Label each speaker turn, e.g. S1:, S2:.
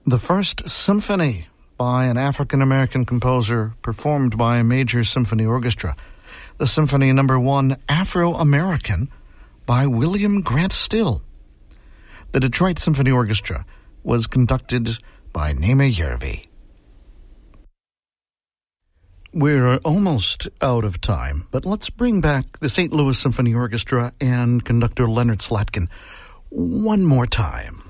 S1: The first symphony by an African-American composer performed by a major symphony orchestra. The Symphony No. 1 Afro-American by William Grant Still. The Detroit Symphony Orchestra was conducted by Naima Yervi. We're almost out of time, but let's bring back the St. Louis Symphony Orchestra and conductor Leonard Slatkin one more time.